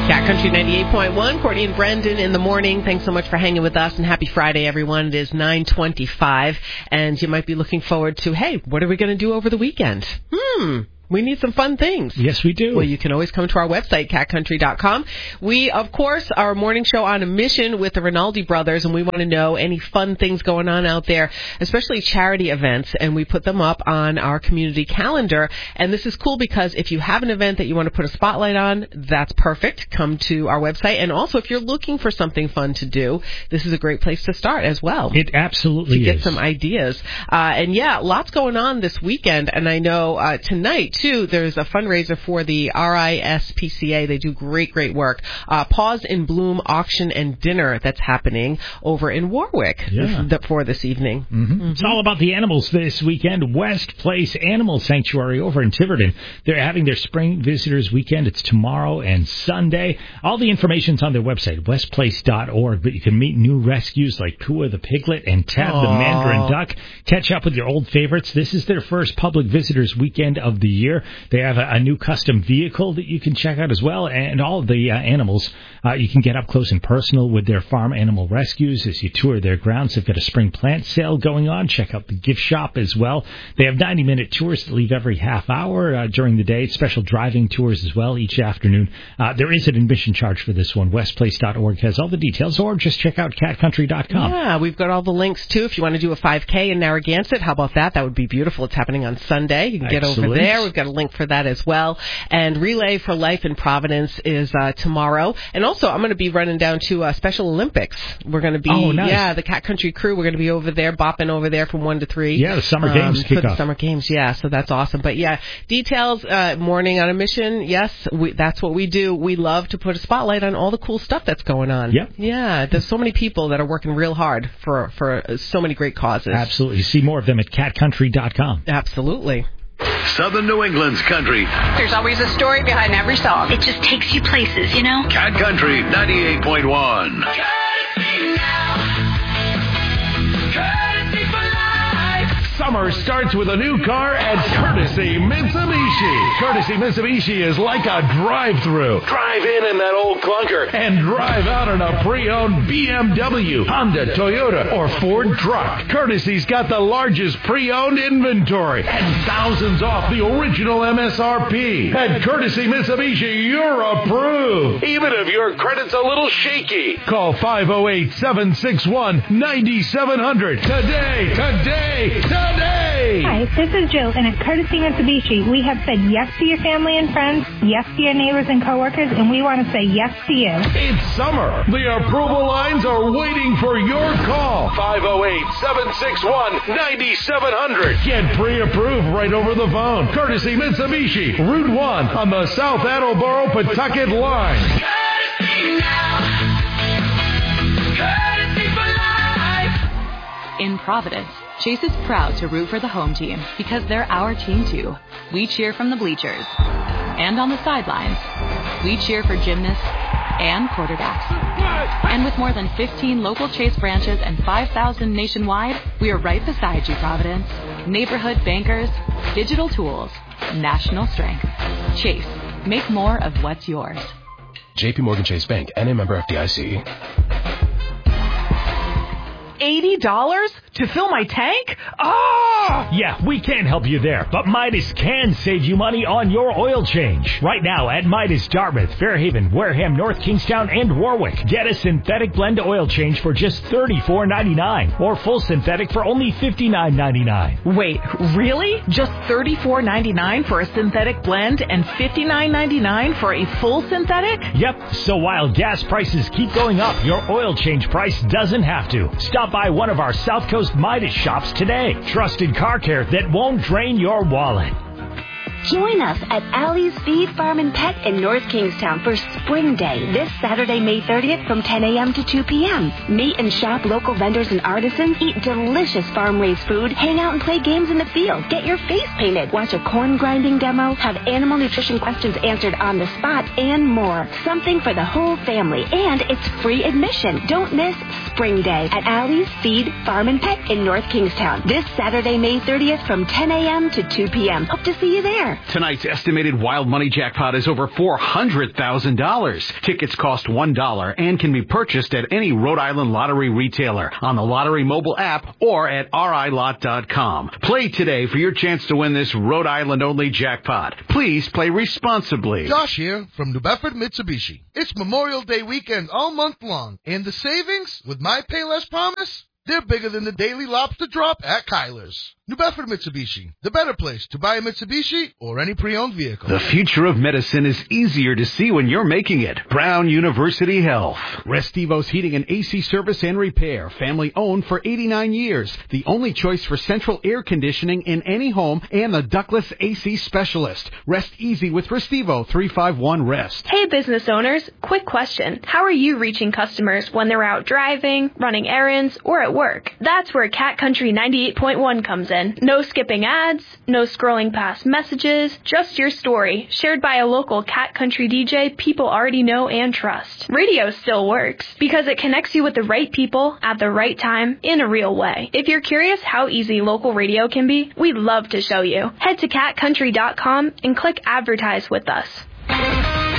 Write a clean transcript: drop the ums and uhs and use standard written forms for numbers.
Cat Country 98.1, Courtney and Brendan in the morning. Thanks so much for hanging with us, and happy Friday, everyone. It is 9:25, and you might be looking forward to, hey, what are we going to do over the weekend? We need some fun things. Yes, we do. Well, you can always come to our website, catcountry.com. We, of course, are a morning show on a mission with the Rinaldi brothers, and we want to know any fun things going on out there, especially charity events, and we put them up on our community calendar. And this is cool because if you have an event that you want to put a spotlight on, that's perfect. Come to our website. And also, if you're looking for something fun to do, this is a great place to start as well. It absolutely is. To get some ideas. And yeah, lots going on this weekend. And I know tonight, too, there's a fundraiser for the RISPCA. They do great work. Pause in Bloom auction and dinner that's happening over in Warwick for this evening. It's all about the animals this weekend. West Place Animal Sanctuary over in Tiverton. They're having their Spring Visitors Weekend. It's tomorrow and Sunday. All the information's on their website, westplace.org. But you can meet new rescues like Kua the Piglet and Tab the Mandarin Duck. Catch up with your old favorites. This is their first public visitors weekend of the year. They have a new custom vehicle that you can check out as well, and all of the animals you can get up close and personal with their farm animal rescues as you tour their grounds. They've got a spring plant sale going on. Check out the gift shop as well. They have 90-minute tours that leave every half hour during the day, special driving tours as well each afternoon. There is an admission charge for this one. Westplace.org has all the details, or just check out catcountry.com. Yeah, we've got all the links, too, if you want to do a 5K in Narragansett. How about that? That would be beautiful. It's happening on Sunday. You can get over there. We've got a link for that as well. And Relay for Life in Providence is tomorrow. And also, I'm going to be running down to Special Olympics. We're going to be, the Cat Country crew. We're going to be over there, bopping over there from 1 to 3. Yeah, the summer games kick off. For the summer games, yeah. So that's awesome. But yeah, details, morning on a mission. Yes, that's what we do. We love to put a spotlight on all the cool stuff that's going on. Yep. Yeah, there's so many people that are working real hard for so many great causes. Absolutely. See more of them at catcountry.com. Absolutely. Southern New England's country. There's always a story behind every song. It just takes you places, you know? Cat Country 98.1. Summer starts with a new car at Courtesy Mitsubishi. Courtesy Mitsubishi is like a drive-through. Drive in that old clunker and drive out in a pre-owned BMW, Honda, Toyota, or Ford truck. Courtesy's got the largest pre-owned inventory and thousands off the original MSRP. At Courtesy Mitsubishi, you're approved, even if your credit's a little shaky. Call 508-761-9700 today. Hi, this is Jill, and at Courtesy Mitsubishi, we have said yes to your family and friends, yes to your neighbors and coworkers, and we want to say yes to you. It's summer. The approval lines are waiting for your call. 508-761-9700. Get pre-approved right over the phone. Courtesy Mitsubishi, Route 1 on the South Attleboro-Pawtucket line. Courtesy now. Courtesy for life. In Providence, Chase is proud to root for the home team because they're our team too. We cheer from the bleachers and on the sidelines. We cheer for gymnasts and quarterbacks. And with more than 15 local Chase branches and 5,000 nationwide, we are right beside you, Providence. Neighborhood bankers, digital tools, national strength. Chase, make more of what's yours. JP Morgan Chase Bank, and a member FDIC. $80 to fill my tank? Yeah, we can't help you there, but Midas can save you money on your oil change. Right now at Midas Dartmouth, Fairhaven, Wareham, North Kingstown, and Warwick. Get a synthetic blend oil change for just $34.99 or full synthetic for only $59.99. Wait, really? Just $34.99 for a synthetic blend and $59.99 for a full synthetic? Yep, so while gas prices keep going up, your oil change price doesn't have to. Stop by one of our South Coast Midas shops today. Trusted car care that won't drain your wallet. Join us at Allie's Feed, Farm and Pet in North Kingstown for Spring Day this Saturday, May 30th from 10 a.m. to 2 p.m. Meet and shop local vendors and artisans, eat delicious farm-raised food, hang out and play games in the field, get your face painted, watch a corn grinding demo, have animal nutrition questions answered on the spot, and more. Something for the whole family, and it's free admission. Don't miss Spring Day at Allie's Feed, Farm and Pet in North Kingstown this Saturday, May 30th from 10 a.m. to 2 p.m. Hope to see you there. winner. Tonight's estimated wild money jackpot is over $400,000. Tickets cost $1 and can be purchased at any Rhode Island lottery retailer, on the Lottery mobile app, or at RILot.com. Play today for your chance to win this Rhode Island-only jackpot. Please play responsibly. Josh here from New Bedford Mitsubishi. It's Memorial Day weekend all month long, and the savings with my Payless Promise, they're bigger than the daily lobster drop at Kyler's. New Bedford Mitsubishi, the better place to buy a Mitsubishi or any pre-owned vehicle. The future of medicine is easier to see when you're making it. Brown University Health. Restivo's Heating and AC Service and Repair. Family owned for 89 years. The only choice for central air conditioning in any home, and the ductless AC specialist. Rest easy with Restivo 351-REST. Hey business owners, quick question. How are you reaching customers when they're out driving, running errands, or at work? That's where Cat Country 98.1 comes in. No skipping ads, no scrolling past messages, just your story, shared by a local Cat Country DJ people already know and trust. Radio still works, because it connects you with the right people at the right time in a real way. If you're curious how easy local radio can be, we'd love to show you. Head to catcountry.com and click Advertise with us.